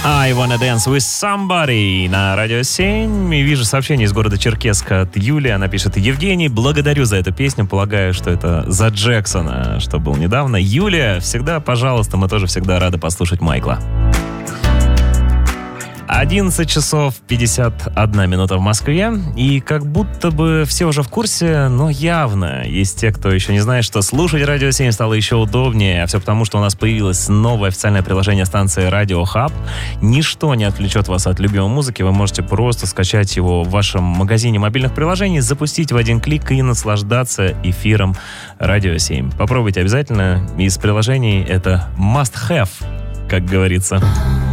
I Wanna Dance With Somebody на Радио 7. И вижу сообщение из города Черкеска от Юли. Она пишет: Евгений, благодарю за эту песню. Полагаю, что это за Джексона, что был недавно. Юлия, всегда, пожалуйста, мы тоже всегда рады послушать Майкла. 11 часов 51 минута в Москве. И как будто бы все уже в курсе, но явно есть те, кто еще не знает, что слушать Радио 7 стало еще удобнее. А все потому, что у нас появилось новое официальное приложение станции Radio Hub. Ничто не отвлечет вас от любимой музыки. Вы можете просто скачать его в вашем магазине мобильных приложений, запустить в один клик и наслаждаться эфиром Радио 7. Попробуйте обязательно. Из приложений это must have, как говорится.